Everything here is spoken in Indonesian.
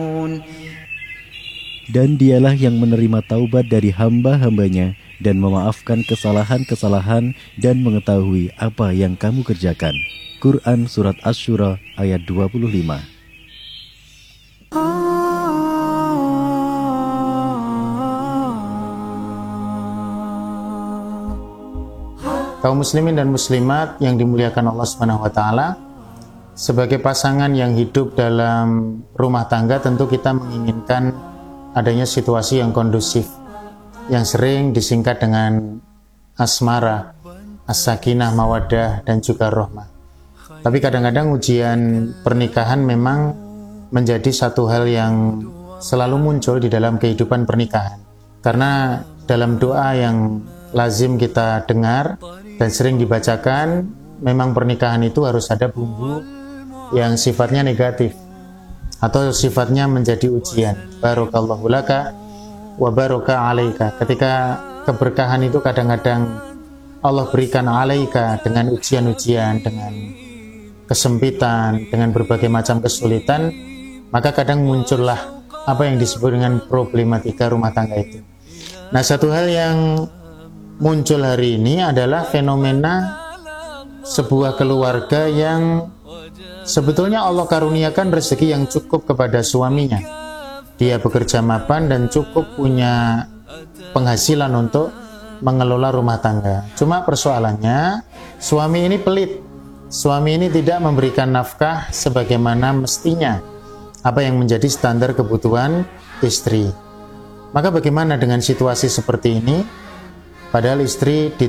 Dan dialah yang menerima taubat dari hamba-hambanya dan memaafkan kesalahan-kesalahan dan mengetahui apa yang kamu kerjakan. Quran Surat Asy-Syura ayat 25. Kaum muslimin dan muslimat yang dimuliakan Allah Subhanahu wa taala, sebagai pasangan yang hidup dalam rumah tangga tentu kita menginginkan adanya situasi yang kondusif, yang sering disingkat dengan asmara, as-sakinah, mawaddah, dan juga rahmah. Tapi kadang-kadang ujian pernikahan memang menjadi satu hal yang selalu muncul di dalam kehidupan pernikahan. Karena dalam doa yang lazim kita dengar dan sering dibacakan, memang pernikahan itu harus ada bumbu yang sifatnya negatif atau sifatnya menjadi ujian. Barakallahu laka wa baraka alaika. Ketika keberkahan itu kadang-kadang Allah berikan alaika dengan ujian-ujian, dengan kesempitan, dengan berbagai macam kesulitan, maka kadang muncullah apa yang disebut dengan problematika rumah tangga itu. Nah, satu hal yang muncul hari ini adalah fenomena sebuah keluarga yang sebetulnya Allah karuniakan rezeki yang cukup kepada suaminya. Dia bekerja mapan dan cukup punya penghasilan untuk mengelola rumah tangga. Cuma persoalannya, suami ini pelit. Suami ini tidak memberikan nafkah sebagaimana mestinya, apa yang menjadi standar kebutuhan istri. Maka bagaimana dengan situasi seperti ini? Padahal istri